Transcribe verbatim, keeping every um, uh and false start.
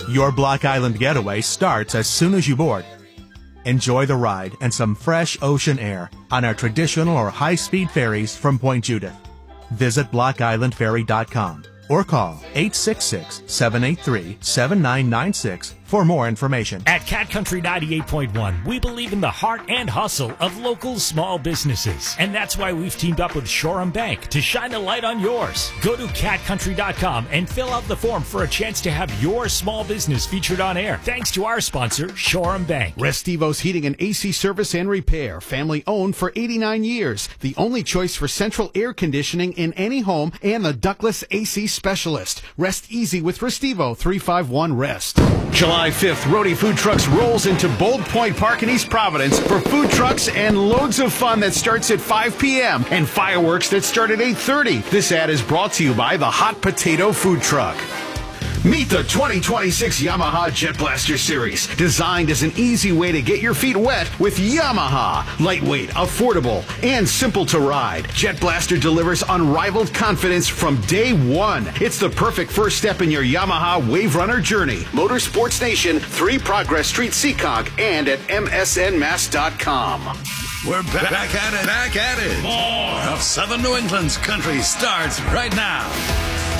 Your Block Island getaway starts as soon as you board. Enjoy the ride and some fresh ocean air on our traditional or high-speed ferries from Point Judith. Visit block island ferry dot com or call eight six six, seven eight three, seven nine nine six for more information. At Cat Country ninety-eight point one, we believe in the heart and hustle of local small businesses. And that's why we've teamed up with Shoreham Bank to shine a light on yours. Go to cat country dot com and fill out the form for a chance to have your small business featured on air. Thanks to our sponsor, Shoreham Bank. Restivos Heating and A C Service and Repair. Family owned for eighty-nine years. The only choice for central air conditioning in any home and the ductless A C specialist. Rest easy with Restivo. three five one rest. July fifth, Roadie Food Trucks rolls into Bold Point Park in East Providence for food trucks and loads of fun that starts at five p.m. and fireworks that start at eight thirty. This ad is brought to you by the Hot Potato Food Truck. Meet the twenty twenty-six Yamaha Jet Blaster Series, designed as an easy way to get your feet wet with Yamaha. Lightweight, affordable, and simple to ride. Jet Blaster delivers unrivaled confidence from day one. It's the perfect first step in your Yamaha Wave Runner journey. Motorsports Nation, three Progress Street, Seekonk, and at M S N mass dot com. We're back, back at it, back at it. More of Southern New England's country starts right now.